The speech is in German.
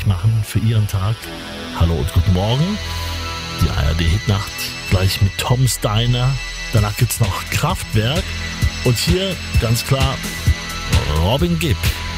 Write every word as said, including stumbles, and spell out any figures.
machen für Ihren Tag. Hallo und guten Morgen. Die A R D-Hitnacht gleich mit Tom Steiner. Danach gibt's noch Kraftwerk. Und hier ganz klar Robin Gibb.